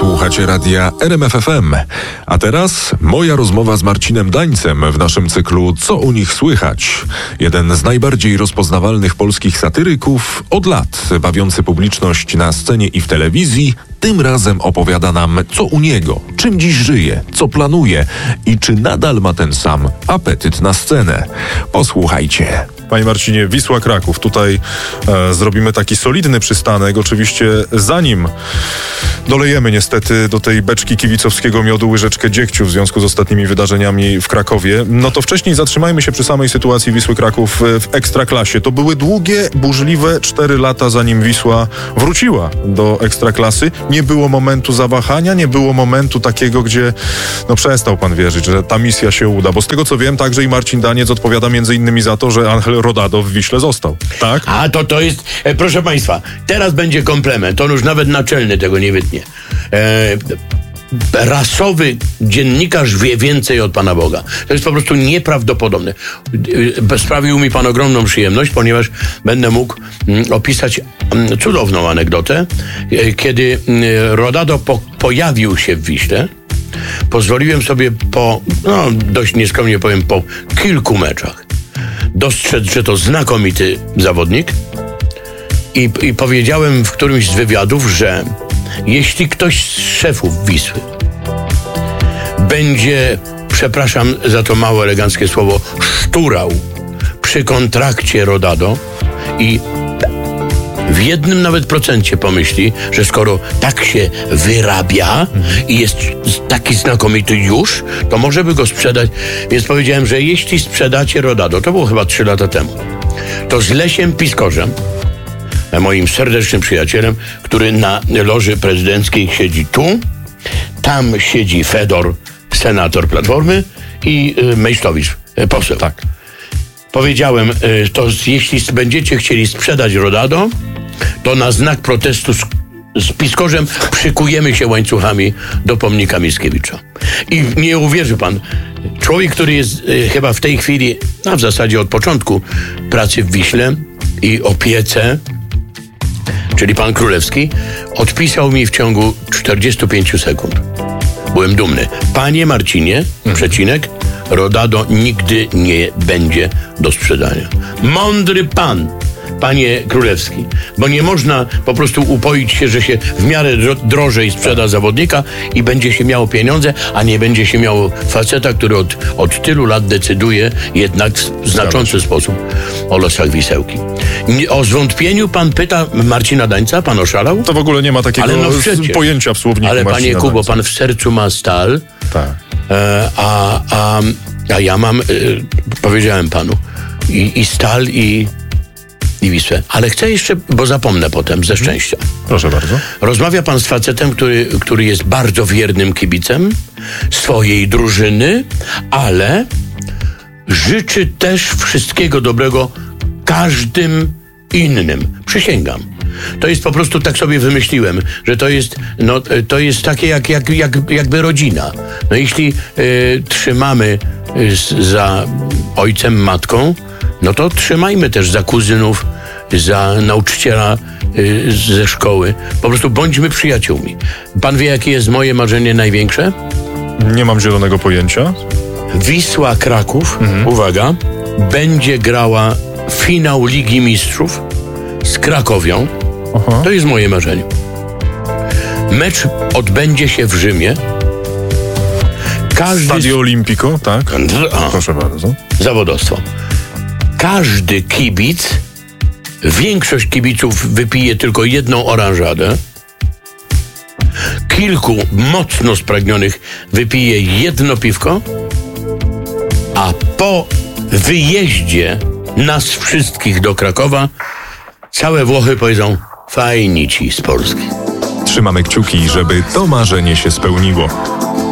Słuchacie radia RMF FM. A teraz moja rozmowa z Marcinem Dańcem w naszym cyklu Co u nich słychać? Jeden z najbardziej rozpoznawalnych polskich satyryków od lat, bawiący publiczność na scenie i w telewizji, tym razem opowiada nam, co u niego, czym dziś żyje, co planuje i czy nadal ma ten sam apetyt na scenę. Posłuchajcie. Panie Marcinie, Wisła Kraków. Tutaj zrobimy taki solidny przystanek. Oczywiście zanim dolejemy niestety do tej beczki kibicowskiego miodu łyżeczkę dziegciu w związku z ostatnimi wydarzeniami w Krakowie, no to wcześniej zatrzymajmy się przy samej sytuacji Wisły Kraków w Ekstraklasie. To były długie, burzliwe 4 lata, zanim Wisła wróciła do Ekstraklasy. Nie było momentu zawahania, nie było momentu takiego, gdzie przestał pan wierzyć, że ta misja się uda. Bo z tego co wiem, także i Marcin Daniec odpowiada między innymi za to, że Angel Rodado w Wiśle został. Tak? A to jest, proszę państwa, teraz będzie komplement. On już nawet naczelny tego nie wytnie. Rasowy dziennikarz wie więcej od Pana Boga. To jest po prostu nieprawdopodobne. Sprawił mi Pan ogromną przyjemność, ponieważ będę mógł opisać cudowną anegdotę. Kiedy Rodado pojawił się w Wiśle, pozwoliłem sobie dość nieskromnie powiem, po kilku meczach dostrzec, że to znakomity zawodnik i powiedziałem w którymś z wywiadów, że jeśli ktoś z szefów Wisły będzie, przepraszam za to mało eleganckie słowo, szturał przy kontrakcie Rodado i w jednym nawet procencie pomyśli, że skoro tak się wyrabia i jest taki znakomity już, to może by go sprzedać. Więc powiedziałem, że jeśli sprzedacie Rodado, to było chyba 3 lata temu, to z Lesiem Piskorzem, moim serdecznym przyjacielem, który na loży prezydenckiej siedzi tu, tam siedzi Fedor, senator Platformy i Mejsztowicz, poseł. Tak. Powiedziałem, to jeśli będziecie chcieli sprzedać Rodado, to na znak protestu z Piskorzem przykujemy się łańcuchami do pomnika Mickiewicza. I nie uwierzy pan, człowiek, który jest chyba w tej chwili, w zasadzie od początku pracy w Wiśle i opiece, czyli pan Królewski, odpisał mi w ciągu 45 sekund. Byłem dumny. Panie Marcinie, przecinek, Rodado nigdy nie będzie do sprzedania. Mądry pan, panie Królewski, bo nie można po prostu upoić się, że się w miarę drożej sprzeda zawodnika i będzie się miało pieniądze, a nie będzie się miało faceta, który od tylu lat decyduje jednak w znaczący sposób o losach Wisełki. O zwątpieniu pan pyta Marcina Dańca? Pan oszalał? To w ogóle nie ma takiego pojęcia w słowniku. Ale Marcina panie Kubo, Dańca. pan w sercu ma stal, tak. a ja mam, powiedziałem panu, i stal, i Wisłę. Ale chcę jeszcze, bo zapomnę potem, ze szczęścia. Proszę bardzo. Rozmawia pan z facetem, który jest bardzo wiernym kibicem swojej drużyny, ale życzy też wszystkiego dobrego każdym innym. Przysięgam. To jest po prostu, tak sobie wymyśliłem, że to jest takie jakby rodzina. No jeśli trzymamy za ojcem, matką, no to trzymajmy też za kuzynów, za nauczyciela ze szkoły. Po prostu bądźmy przyjaciółmi. Pan wie, jakie jest moje marzenie największe? Nie mam zielonego pojęcia. Wisła Kraków, uwaga, będzie grała finał Ligi Mistrzów z Krakowią. Aha. To jest moje marzenie. Mecz odbędzie się w Rzymie. Stadio Olimpico, tak? Proszę bardzo. Zawodowstwo. Każdy kibic, większość kibiców wypije tylko jedną oranżadę. Kilku mocno spragnionych wypije jedno piwko, a po wyjeździe nas wszystkich do Krakowa całe Włochy powiedzą: fajni ci z Polski. Trzymamy kciuki, żeby to marzenie się spełniło.